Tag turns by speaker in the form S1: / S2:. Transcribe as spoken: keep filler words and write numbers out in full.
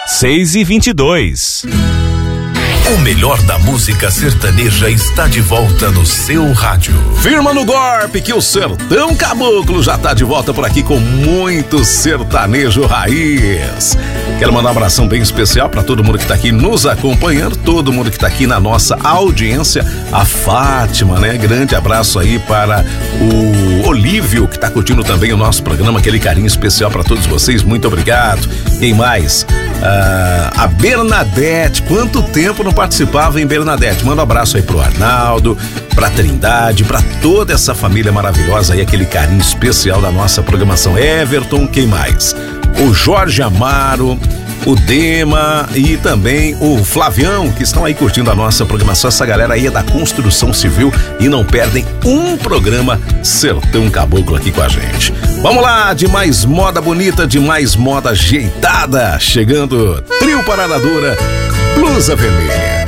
S1: seis e vinte e dois.
S2: O melhor da música sertaneja está de volta no seu rádio.
S3: Firma no golpe que o Sertão Caboclo já tá de volta por aqui com muito sertanejo raiz. Quero mandar um abração bem especial para todo mundo que tá aqui nos acompanhando, todo mundo que tá aqui na nossa audiência. A Fátima, né? Grande abraço aí para o Olívio, que tá curtindo também o nosso programa, aquele carinho especial para todos vocês, muito obrigado. Quem mais? Ah, a Bernadette, quanto tempo não participava em Bernadette? Manda um abraço aí pro Arnaldo, pra Trindade, pra toda essa família maravilhosa aí, aquele carinho especial da nossa programação. Everton, quem mais? O Jorge Amaro, o Dema e também o Flavião, que estão aí curtindo a nossa programação. Essa galera aí é da construção civil e não perdem um programa Sertão Caboclo aqui com a gente. Vamos lá, de mais moda bonita, de mais moda ajeitada, chegando Trio Parada Dura, Blusa Vermelha.